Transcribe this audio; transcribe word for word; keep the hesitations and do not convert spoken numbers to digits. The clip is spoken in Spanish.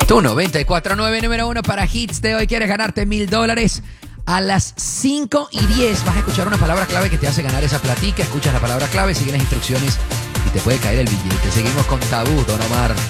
Tu noventa y cuatro punto nueve número uno para hits de hoy. ¿Quieres ganarte mil dólares? A las cinco y diez vas a escuchar una palabra clave que te hace ganar esa platica. Escuchas la palabra clave, sigue las instrucciones y te puede caer el billete. Seguimos con Tabú, Don Omar.